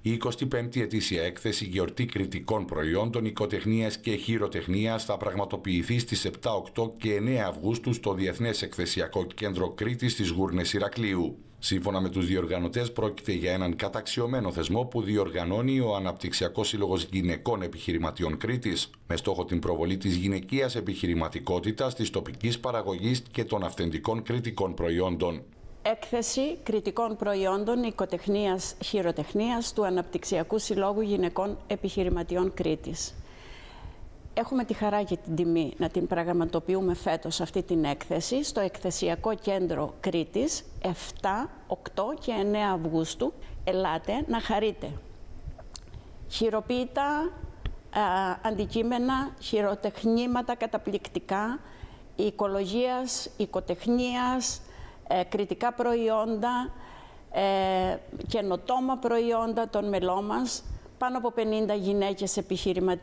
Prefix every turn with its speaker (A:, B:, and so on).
A: Η 25η ετήσια έκθεση Γιορτή Κρητικών Προϊόντων Οικοτεχνίας και Χειροτεχνίας θα πραγματοποιηθεί στις 7, 8 και 9 Αυγούστου στο Διεθνές Εκθεσιακό Κέντρο Κρήτης στις Γούρνες Ηρακλείου. Σύμφωνα με τους διοργανωτές, πρόκειται για έναν καταξιωμένο θεσμό που διοργανώνει ο Αναπτυξιακός Σύλλογος Γυναικών Επιχειρηματιών Κρήτης, με στόχο την προβολή της γυναικείας επιχειρηματικότητας, της τοπικής παραγωγής και των αυθεντικών κρητικών προϊόντων.
B: Έκθεση κρητικών προϊόντων οικοτεχνίας χειροτεχνίας του Αναπτυξιακού Συλλόγου Γυναικών Επιχειρηματιών Κρήτης. Έχουμε τη χαρά και την τιμή να την πραγματοποιούμε φέτος αυτή την έκθεση στο Εκθεσιακό Κέντρο Κρήτης 7, 8 και 9 Αυγούστου. Ελάτε να χαρείτε χειροποίητα αντικείμενα, χειροτεχνήματα καταπληκτικά, οικολογίας, οικοτεχνίας, κρητικά προϊόντα, καινοτόμα προϊόντα των μελών μας, πάνω από 50 γυναίκες